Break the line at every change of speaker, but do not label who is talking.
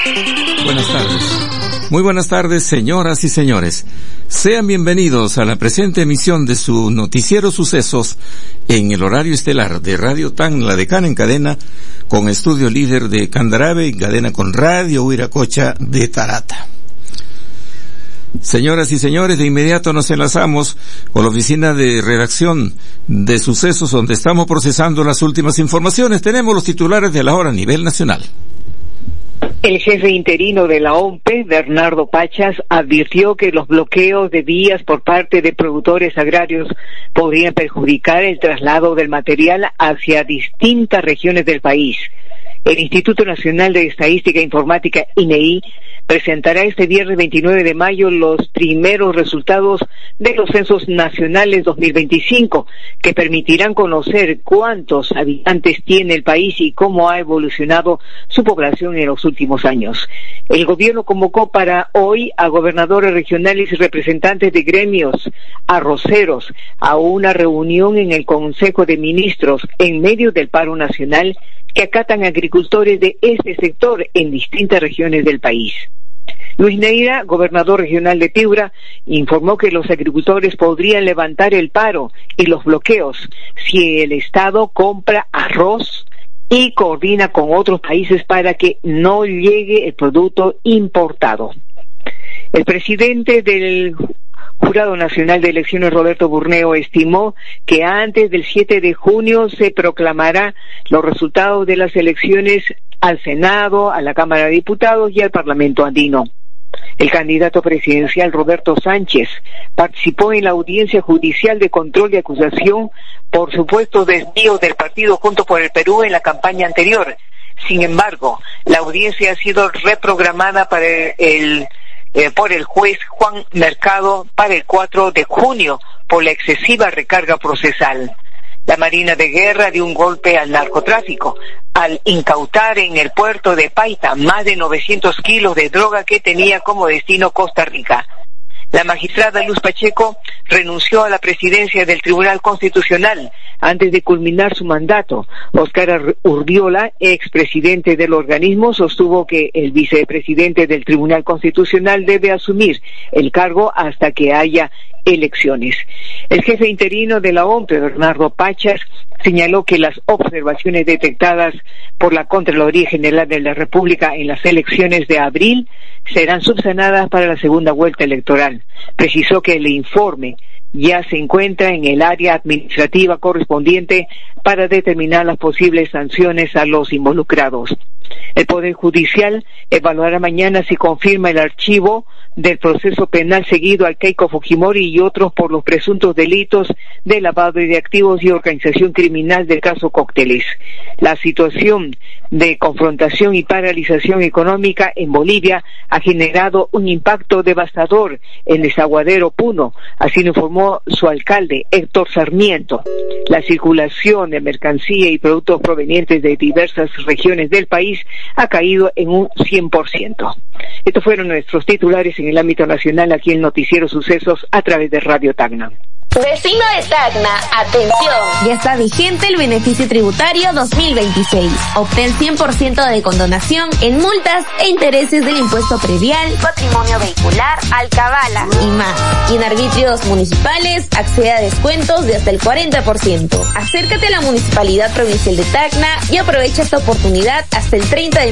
Buenas tardes. Muy buenas tardes, señoras y señores. Sean bienvenidos a la presente emisión de su noticiero Sucesos en el horario estelar de Radio TAN, la Decana en cadena, con estudio líder de Candarave y cadena con Radio Huiracocha de Tarata. Señoras y señores, de inmediato nos enlazamos con la oficina de redacción de Sucesos, donde estamos procesando las últimas informaciones. Tenemos los titulares de la hora a nivel nacional.
El jefe interino de la OMPE, Bernardo Pachas, advirtió que los bloqueos de vías por parte de productores agrarios podrían perjudicar el traslado del material hacia distintas regiones del país. El Instituto Nacional de Estadística e Informática, INEI, presentará este viernes 29 de mayo los primeros resultados de los censos nacionales 2025, que permitirán conocer cuántos habitantes tiene el país y cómo ha evolucionado su población en los últimos años. El gobierno convocó para hoy a gobernadores regionales y representantes de gremios arroceros a una reunión en el Consejo de Ministros en medio del paro nacional que acatan agricultores de este sector en distintas regiones del país. Luis Neira, gobernador regional de Piura, informó que los agricultores podrían levantar el paro y los bloqueos si el Estado compra arroz y coordina con otros países para que no llegue el producto importado. El presidente del Jurado Nacional de Elecciones, Roberto Burneo, estimó que antes del 7 de junio se proclamará los resultados de las elecciones al Senado, a la Cámara de Diputados y al Parlamento andino. El candidato presidencial Roberto Sánchez participó en la audiencia judicial de control y acusación por supuesto desvío del partido Juntos por el Perú en la campaña anterior. Sin embargo, la audiencia ha sido reprogramada por el juez Juan Mercado para el 4 de junio por la excesiva recarga procesal. La Marina de Guerra dio un golpe al narcotráfico al incautar en el puerto de Paita más de 900 kilos de droga que tenía como destino Costa Rica. La magistrada Luz Pacheco renunció a la presidencia del Tribunal Constitucional antes de culminar su mandato. Óscar Urdiola, expresidente del organismo, sostuvo que el vicepresidente del Tribunal Constitucional debe asumir el cargo hasta que haya elecciones. El jefe interino de la OMPE, Bernardo Pachas, señaló que las observaciones detectadas por la Contraloría General de la República en las elecciones de abril serán subsanadas para la segunda vuelta electoral. Precisó que el informe ya se encuentra en el área administrativa correspondiente para determinar las posibles sanciones a los involucrados. El Poder Judicial evaluará mañana si confirma el archivo del proceso penal seguido al Keiko Fujimori y otros por los presuntos delitos de lavado de activos y organización criminal del caso Cócteles. La situación de confrontación y paralización económica en Bolivia ha generado un impacto devastador en Desaguadero Puno, así lo informó su alcalde, Héctor Sarmiento. La circulación de mercancía y productos provenientes de diversas regiones del país ha caído en un 100%. Estos fueron nuestros titulares en el ámbito nacional aquí en Noticiero Sucesos a través de Radio Tacna.
Vecino de Tacna, atención, ya está vigente el beneficio tributario 2026. Obtén 100% de condonación en multas e intereses del impuesto predial, patrimonio vehicular, alcabala y más. Y en arbitrios municipales accede a descuentos de hasta el 40%. Acércate a la Municipalidad Provincial de Tacna y aprovecha esta oportunidad hasta el 30 de